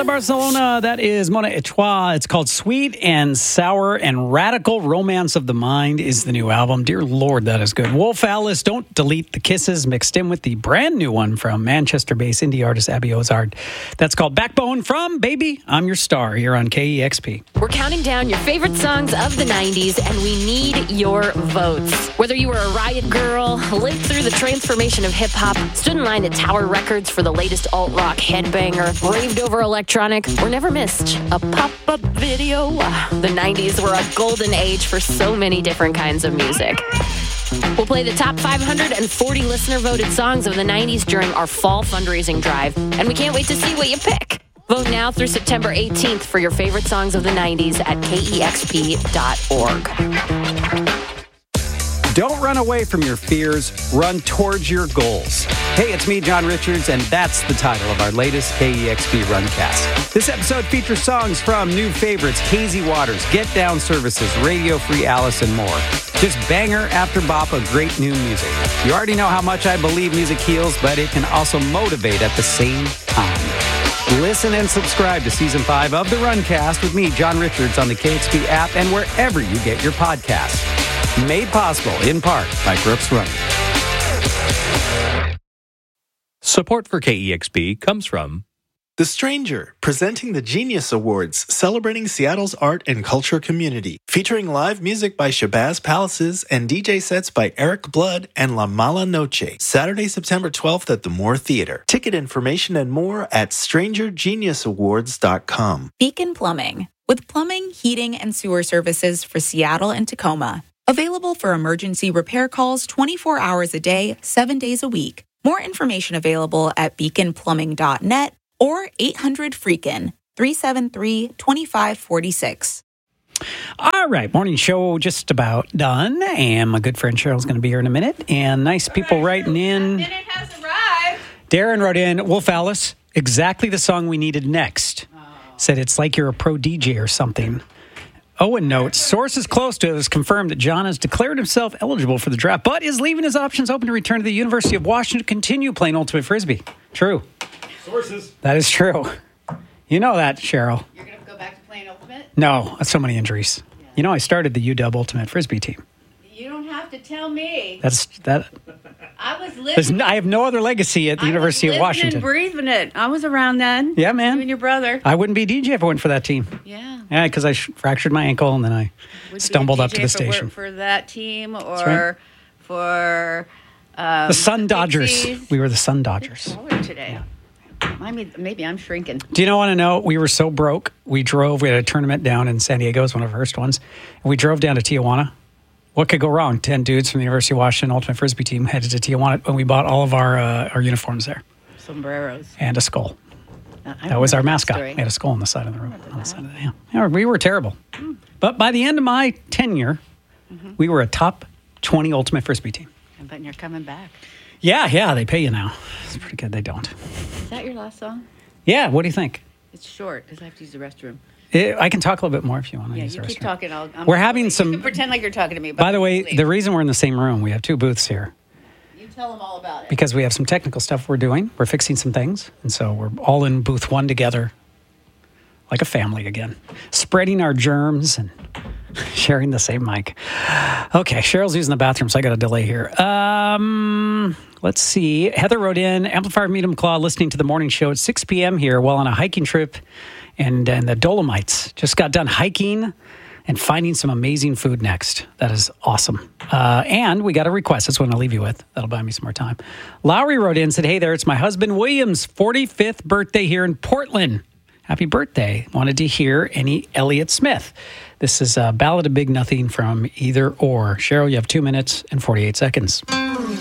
of Barcelona. That is Mona Etoile. It's called Sweet and Sour and Radical Romance of the Mind is the new album. Dear Lord, that is good. Wolf Alice, Don't Delete the Kisses, mixed in with the brand new one from Manchester-based indie artist Abby Ozard. That's called Backbone from Baby, I'm Your Star here on KEXP. We're counting down your favorite songs of the 90s, and we need your votes. Whether you were a riot girl, lived through the transformation of hip-hop, stood in line at Tower Records for the latest alt-rock headbanger, raved over electronic, or never missed a pop-up video, the 90s were a golden age for so many different kinds of music. We'll play the top 540 listener-voted songs of the 90s during our fall fundraising drive, and we can't wait to see what you pick. Vote now through September 18th for your favorite songs of the 90s at KEXP.org. Don't run away from your fears. Run towards your goals. Hey, it's me, John Richards, and that's the title of our latest KEXP Runcast. This episode features songs from new favorites, Hazy Waters, Get Down Services, Radio Free Alice, and more. Just banger after bop of great new music. You already know how much I believe music heals, but it can also motivate at the same time. Listen and subscribe to Season 5 of the Runcast with me, John Richards, on the KEXP app and wherever you get your podcasts. Made possible, in part, by Brooks Running. Support for KEXP comes from The Stranger, presenting the Genius Awards, celebrating Seattle's art and culture community. Featuring live music by Shabazz Palaces and DJ sets by Eric Blood and La Mala Noche. Saturday, September 12th at the Moore Theater. Ticket information and more at strangergeniusawards.com. Beacon Plumbing, with plumbing, heating, and sewer services for Seattle and Tacoma. Available for emergency repair calls 24 hours a day, 7 days a week. More information available at beaconplumbing.net or 800-FREAKIN, 373-2546. All right, morning show just about done, and my good friend Cheryl's going to be here in a minute, and nice people writing in. That minute has arrived. Darren wrote in, Wolf Alice, exactly the song we needed next. Said it's like you're a pro DJ or something. Owen notes, sources close to us confirmed that John has declared himself eligible for the draft, but is leaving his options open to return to the University of Washington to continue playing Ultimate Frisbee. True. Sources. That is true. You know that, Cheryl. You're going to go back to playing Ultimate? No, so many injuries. Yeah. You know, I started the UW Ultimate Frisbee team. You don't have to tell me. That. I was living. I have no other legacy at the University of Washington. I was living and breathing it. I was around then. Yeah, man. You and your brother. I wouldn't be DJ if I went for that team. Yeah. Yeah, because I fractured my ankle and then I stumbled up to the station. For that team or for the Sun Dodgers. Pixies. We were the Sun Dodgers. Today. Yeah. Maybe I'm shrinking. Do you want to know? We were so broke. We had a tournament down in San Diego. It was one of our first ones. And we drove down to Tijuana. What could go wrong? 10 dudes from the University of Washington Ultimate Frisbee team headed to Tijuana, and we bought all of our uniforms there. Sombreros. And a skull. That was our mascot. We had a skull on the side of the room. Yeah, we were terrible. But by the end of my tenure, we were a top 20 Ultimate Frisbee team. But you're coming back. Yeah, they pay you now. It's pretty good. They don't. Is that your last song? Yeah, what do you think? It's short because I have to use the restroom. I can talk a little bit more if you want to use the restroom. Yeah, you keep talking. We're having some... You can pretend like you're talking to me. By the way, the reason we're in the same room, we have two booths here. You tell them all about it. Because we have some technical stuff we're doing. We're fixing some things. And so we're all in booth one together, like a family again. Spreading our germs and sharing the same mic. Okay, Cheryl's using the bathroom, so I got a delay here. Let's see. Heather wrote in, Amplifier Medium Claw, listening to the morning show at 6 p.m. here while on a hiking trip and the Dolomites. Just got done hiking and finding some amazing food next. That is awesome. And we got a request. That's what I'll leave you with. That'll buy me some more time. Lowry wrote in and said, hey there, it's my husband William's 45th birthday here in Portland. Happy birthday. Wanted to hear any Elliott Smith. This is a Ballad of Big Nothing from Either Or. Cheryl, you have 2 minutes and 48 seconds.